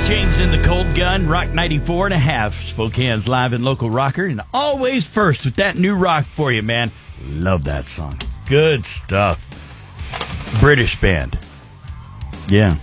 James in the Cold Gun, Rock 94.5, Spokane's live and local rocker, and always first with that new rock for you, man. Love that song. Good stuff. British band. Yeah.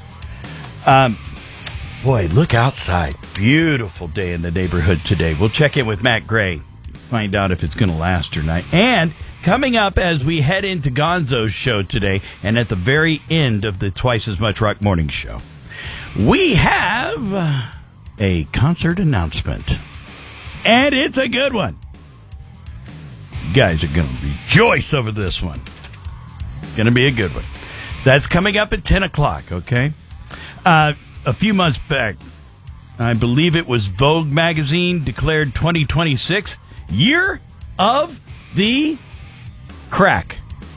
Boy, look outside. Beautiful day in the neighborhood today. We'll check in with Matt Gray, find out if it's going to last or not. And coming up as we head into Gonzo's show today, and at the very end of the Twice as Much Rock Morning Show, we have a concert announcement. And it's a good one. You guys are going to rejoice over this one. Going to be a good one. That's coming up at 10 o'clock, okay? A few months back, I believe it was Vogue magazine declared 2026 Year of the Crack.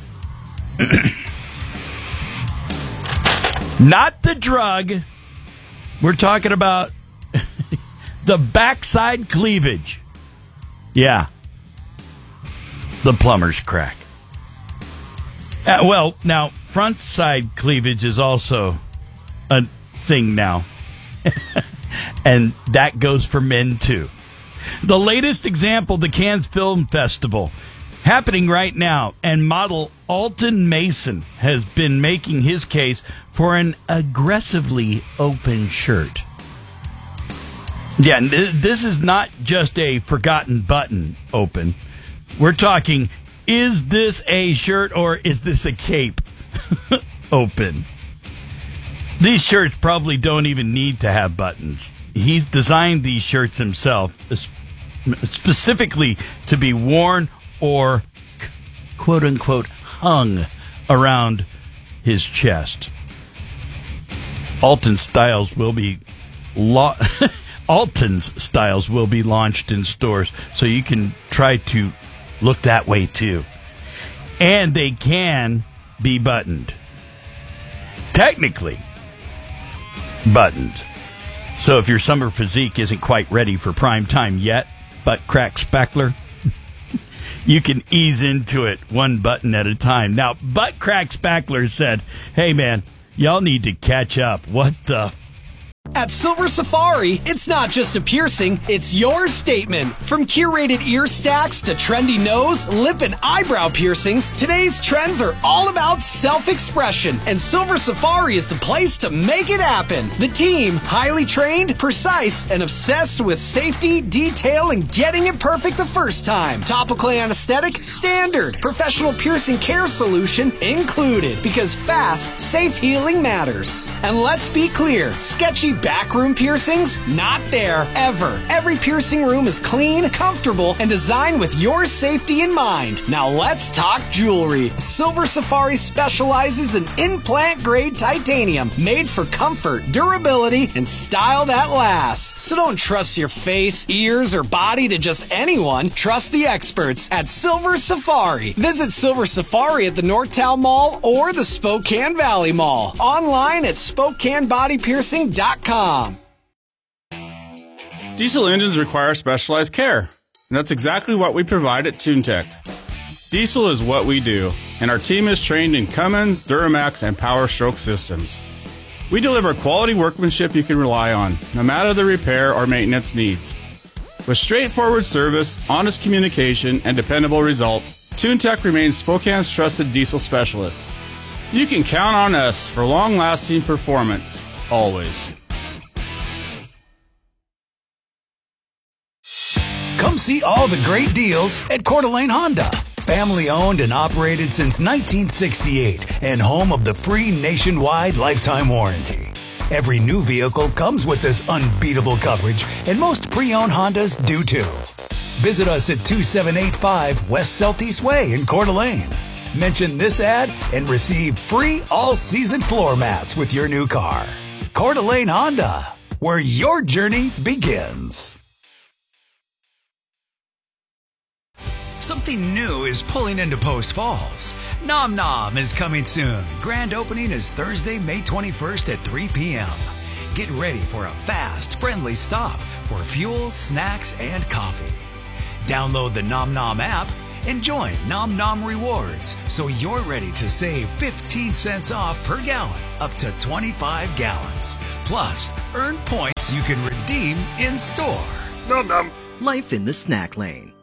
Not the drug. We're talking about the backside cleavage. Yeah. The plumber's crack. Well, now, front side cleavage is also a thing now. And that goes for men, too. The latest example, the Cannes Film Festival, happening right now. And model Alton Mason has been making his case for an aggressively open shirt. Yeah, this is not just a forgotten button open. We're talking, is this a shirt or is this a cape open? These shirts probably don't even need to have buttons. He's designed these shirts himself specifically to be worn or quote-unquote hung around his chest. Alton's styles will be launched in stores, so you can try to look that way too. And they can be buttoned. Technically, buttoned. So if your summer physique isn't quite ready for prime time yet, butt crack spackler, you can ease into it one button at a time. Now, Butt Crack Spackler said, hey, man, y'all need to catch up. What the... At Silver Safari, it's not just a piercing, it's your statement. From curated ear stacks to trendy nose, lip, and eyebrow piercings, today's trends are all about self-expression, and Silver Safari is the place to make it happen. The team, highly trained, precise, and obsessed with safety, detail, and getting it perfect the first time. Topical anesthetic, standard. Professional piercing care solution included, because fast, safe healing matters. And let's be clear, sketchy backroom piercings? Not there, ever. Every piercing room is clean, comfortable, and designed with your safety in mind. Now let's talk jewelry. Silver Safari specializes in implant-grade titanium, made for comfort, durability, and style that lasts. So don't trust your face, ears, or body to just anyone. Trust the experts at Silver Safari. Visit Silver Safari at the Northtown Mall or the Spokane Valley Mall. Online at SpokaneBodyPiercing.com. Diesel engines require specialized care, and that's exactly what we provide at TuneTech. Diesel is what we do, and our team is trained in Cummins, Duramax, and Power Stroke systems. We deliver quality workmanship you can rely on, no matter the repair or maintenance needs. With straightforward service, honest communication, and dependable results, TuneTech remains Spokane's trusted diesel specialist. You can count on us for long-lasting performance, always. Come see all the great deals at Coeur d'Alene Honda. Family owned and operated since 1968 and home of the free nationwide lifetime warranty. Every new vehicle comes with this unbeatable coverage, and most pre-owned Hondas do too. Visit us at 2785 West Celtice Way in Coeur d'Alene. Mention this ad and receive free all-season floor mats with your new car. Coeur d'Alene Honda, where your journey begins. Something new is pulling into Post Falls. Nom Nom is coming soon. Grand opening is Thursday, May 21st at 3 p.m. Get ready for a fast, friendly stop for fuel, snacks, and coffee. Download the Nom Nom app and join Nom Nom Rewards so you're ready to save 15 cents off per gallon up to 25 gallons. Plus, earn points you can redeem in store. Num num. Life in the snack lane.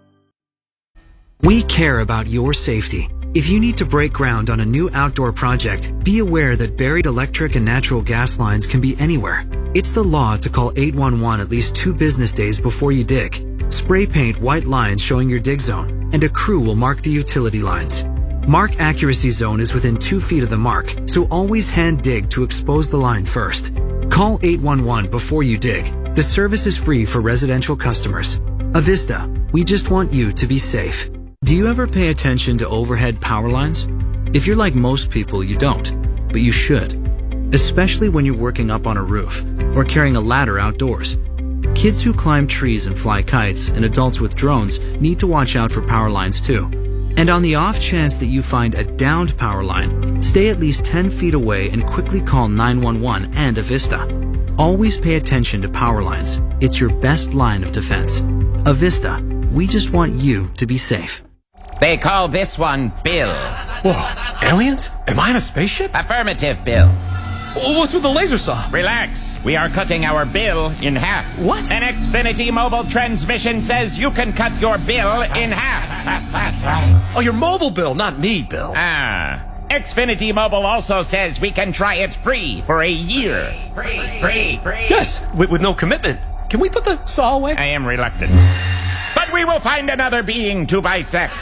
We care about your safety. If you need to break ground on a new outdoor project, be aware that buried electric and natural gas lines can be anywhere. It's the law to call 811 at least 2 business days before you dig. Spray paint white lines showing your dig zone, and a crew will mark the utility lines. Mark accuracy zone is within 2 feet of the mark, so always hand dig to expose the line first. Call 811 before you dig. The service is free for residential customers. Avista, we just want you to be safe. Do you ever pay attention to overhead power lines? If you're like most people, you don't, but you should. Especially when you're working up on a roof or carrying a ladder outdoors. Kids who climb trees and fly kites and adults with drones need to watch out for power lines too. And on the off chance that you find a downed power line, stay at least 10 feet away and quickly call 911 and Avista. Always pay attention to power lines. It's your best line of defense. Avista, we just want you to be safe. They call this one Bill. Whoa, aliens? Am I in a spaceship? Affirmative, Bill. What's with the laser saw? Relax. We are cutting our bill in half. What? An Xfinity mobile transmission says you can cut your bill in half. Oh, your mobile bill, not me, Bill. Xfinity Mobile also says we can try it free for a year. Free. Yes, with no commitment. Can we put the saw away? I am reluctant. But we will find another being to bisect.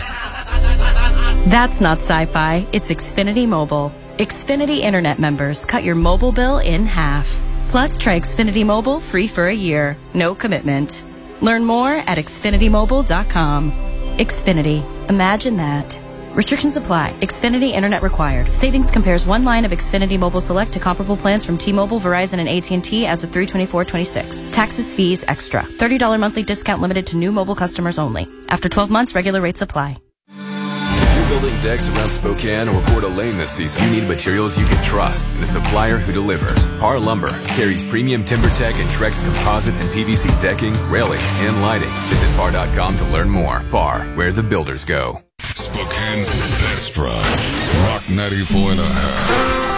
That's not sci-fi. It's Xfinity Mobile. Xfinity Internet members cut your mobile bill in half. Plus, try Xfinity Mobile free for a year. No commitment. Learn more at xfinitymobile.com. Xfinity. Imagine that. Restrictions apply. Xfinity Internet required. Savings compares one line of Xfinity Mobile Select to comparable plans from T-Mobile, Verizon, and AT&T as of 3/24/26. Taxes, fees, extra. $30 monthly discount limited to new mobile customers only. After 12 months, regular rates apply. If you're building decks around Spokane or Coeur d'Alene this season, you need materials you can trust and a supplier who delivers. Par Lumber carries premium TimberTech and Trex composite and PVC decking, railing, and lighting. Visit par.com to learn more. Par, where the builders go. Spokane's best drive. Rock 94.5.